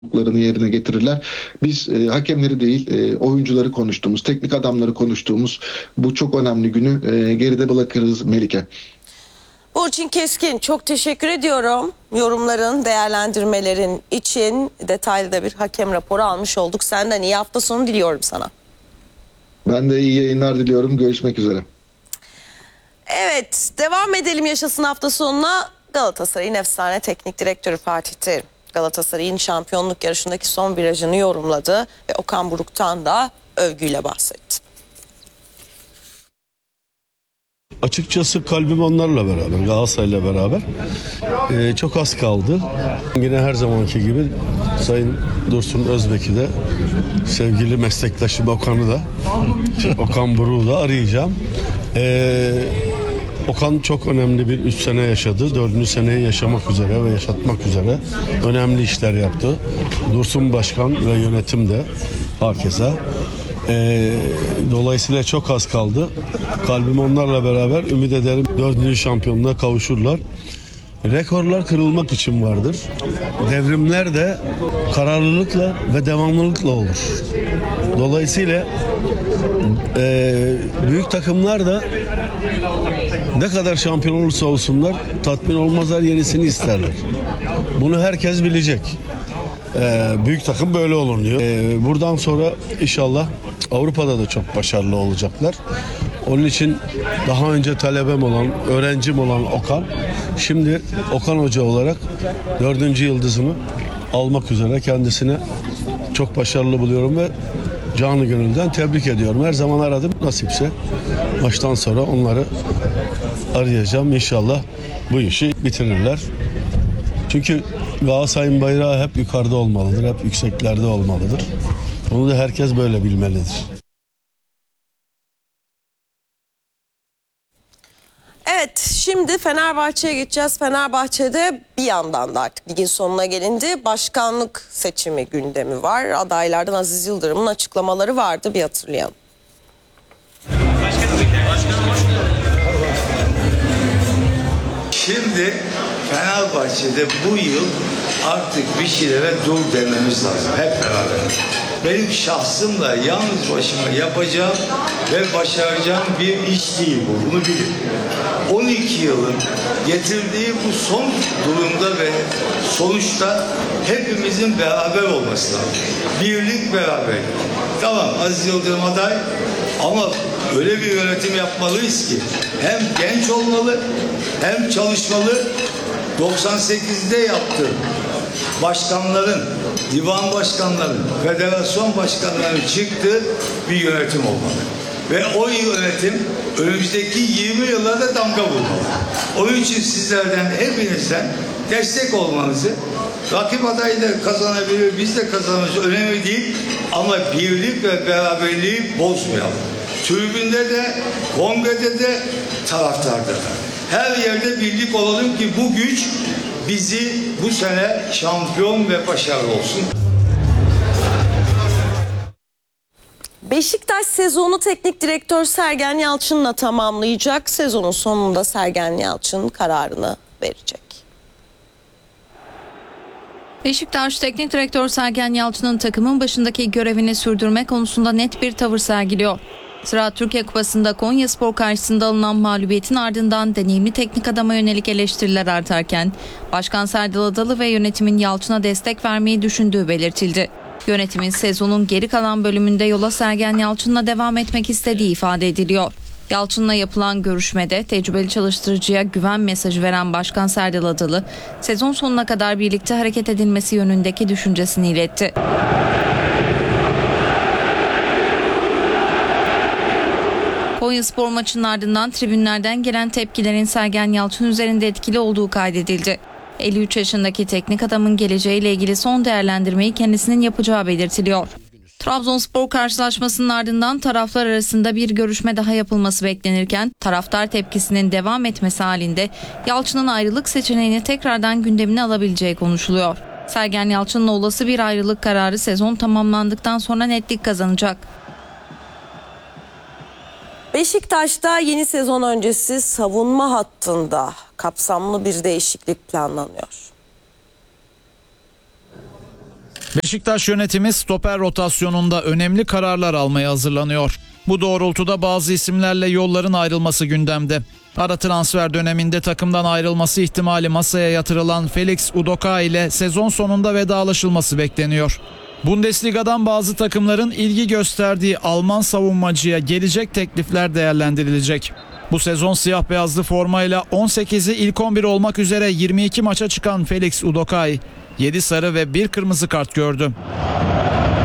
yerine getirirler. Biz hakemleri değil, oyuncuları konuştuğumuz, teknik adamları konuştuğumuz bu çok önemli günü geride bırakırız Melike. Burçin Keskin, çok teşekkür ediyorum. Yorumların, değerlendirmelerin için detaylı da bir hakem raporu almış olduk. Senden iyi hafta sonu diliyorum sana. Ben de iyi yayınlar diliyorum. Görüşmek üzere. Evet, devam edelim yaşasın hafta sonuna. Galatasaray'ın efsane teknik direktörü Fatih Terim, Galatasaray'ın şampiyonluk yarışındaki son virajını yorumladı ve Okan Buruk'tan da övgüyle bahsetti. Açıkçası kalbim onlarla beraber, Galatasaray'la beraber. Çok az kaldı. Yine her zamanki gibi Sayın Dursun Özbek'i de, sevgili meslektaşım Okan'ı da, Okan Buruk'u da arayacağım. Okan çok önemli bir 3 sene yaşadı. 4. seneyi yaşamak üzere ve yaşatmak üzere önemli işler yaptı. Dursun Başkan ve yönetim de hakeza. Dolayısıyla çok az kaldı. Kalbim onlarla beraber, ümit ederim 4. şampiyonluğa kavuşurlar. Rekorlar kırılmak için vardır. Devrimler de kararlılıkla ve devamlılıkla olur. Dolayısıyla büyük takımlar da ne kadar şampiyon olursa olsunlar tatmin olmazlar, yenisini isterler. Bunu herkes bilecek. Büyük takım böyle olunuyor. Buradan sonra inşallah Avrupa'da da çok başarılı olacaklar. Onun için daha önce talebem olan, öğrencim olan Okan, şimdi Okan Hoca olarak 4. yıldızını almak üzere, kendisine çok başarılı buluyorum ve canı gönülden tebrik ediyorum. Her zaman aradım, nasipse maçtan sonra onları arayacağım. İnşallah bu işi bitirirler. Çünkü Galatasaray'ın bayrağı hep yukarıda olmalıdır, hep yükseklerde olmalıdır. Bunu da herkes böyle bilmelidir. Evet, şimdi Fenerbahçe'ye geçeceğiz. Fenerbahçe'de bir yandan da artık ligin sonuna gelindi. Başkanlık seçimi gündemi var. Adaylardan Aziz Yıldırım'ın açıklamaları vardı, bir hatırlayalım. Şimdi Fenerbahçe'de bu yıl artık bir şeylere dur dememiz lazım hep beraber. Benim şahsımla yalnız başıma yapacağım ve başaracağım bir iş değil bu. Bunu bilin. 12 yılın getirdiği bu son durumda ve sonuçta hepimizin beraber olması lazım. Birlik, beraberlik. Tamam, Aziz Yıldırım aday ama öyle bir yönetim yapmalıyız ki hem genç olmalı hem çalışmalı. 98'de yaptı. Başkanların, divan başkanların, federasyon başkanlarının çıktığı bir yönetim olmalı. Ve o yönetim önümüzdeki 20 yıllarda damga vurmalı. Onun için sizlerden, hepinizden destek olmanızı, rakip adayı da kazanabilir, biz de kazanırız, önemli değil. Ama birlik ve beraberliği bozmayalım. Tribünde de, kongrede de, taraftarda da. Her yerde birlik olalım ki bu güç bizi bu sene şampiyon ve başarılı olsun. Beşiktaş sezonu teknik direktör Sergen Yalçın'la tamamlayacak. Sezonun sonunda Sergen Yalçın kararını verecek. Beşiktaş Teknik Direktör Sergen Yalçın'ın takımın başındaki görevini sürdürme konusunda net bir tavır sergiliyor. Sıra Türkiye Kupası'nda Konyaspor karşısında alınan mağlubiyetin ardından deneyimli teknik adama yönelik eleştiriler artarken Başkan Serdal Adalı ve yönetimin Yalçın'a destek vermeyi düşündüğü belirtildi. Yönetimin sezonun geri kalan bölümünde yola Sergen Yalçın'la devam etmek istediği ifade ediliyor. Yalçın'la yapılan görüşmede tecrübeli çalıştırıcıya güven mesajı veren Başkan Serdal Adalı, sezon sonuna kadar birlikte hareket edilmesi yönündeki düşüncesini iletti. Konyaspor maçının ardından tribünlerden gelen tepkilerin Sergen Yalçın üzerinde etkili olduğu kaydedildi. 53 yaşındaki teknik adamın geleceğiyle ilgili son değerlendirmeyi kendisinin yapacağı belirtiliyor. Trabzonspor karşılaşmasının ardından taraflar arasında bir görüşme daha yapılması beklenirken taraftar tepkisinin devam etmesi halinde Yalçın'ın ayrılık seçeneğini tekrardan gündemine alabileceği konuşuluyor. Sergen Yalçın'la olası bir ayrılık kararı sezon tamamlandıktan sonra netlik kazanacak. Beşiktaş'ta yeni sezon öncesi savunma hattında kapsamlı bir değişiklik planlanıyor. Beşiktaş yönetimi stoper rotasyonunda önemli kararlar almaya hazırlanıyor. Bu doğrultuda bazı isimlerle yolların ayrılması gündemde. Ara transfer döneminde takımdan ayrılması ihtimali masaya yatırılan Felix Udokai ile sezon sonunda vedalaşılması bekleniyor. Bundesliga'dan bazı takımların ilgi gösterdiği Alman savunmacıya gelecek teklifler değerlendirilecek. Bu sezon siyah beyazlı formayla 18'i ilk 11 olmak üzere 22 maça çıkan Felix Udokai 7 sarı ve 1 kırmızı kart gördü.